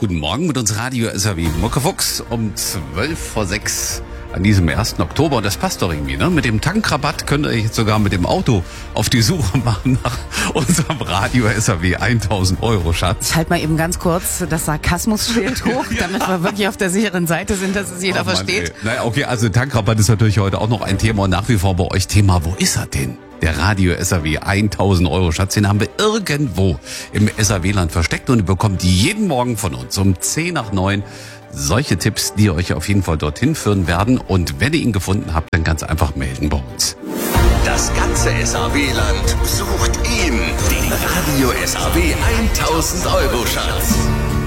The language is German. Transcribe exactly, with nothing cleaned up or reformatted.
Guten Morgen mit uns Radio S R W Muckefuchs um zwölf vor sechs an diesem ersten Oktober. Und das passt doch irgendwie, ne? Mit dem Tankrabatt könnt ihr jetzt sogar mit dem Auto auf die Suche machen nach unserem Radio S R W tausend Euro Schatz. Ich halte mal eben ganz kurz das Sarkasmusschild hoch, ja. damit wir wirklich auf der sicheren Seite sind, dass es jeder oh Mann, versteht. Ey. Naja, okay, also Tankrabatt ist natürlich heute auch noch ein Thema und nach wie vor bei euch Thema, wo ist er denn? Der Radio S R W tausend Euro Schatz, den haben wir irgendwo im S R W-Land versteckt und ihr bekommt jeden Morgen von uns um zehn nach neun solche Tipps, die euch auf jeden Fall dorthin führen werden. Und wenn ihr ihn gefunden habt, dann ganz einfach melden bei uns. Das ganze S R W-Land sucht ihn, den Radio S R W tausend Euro Schatz.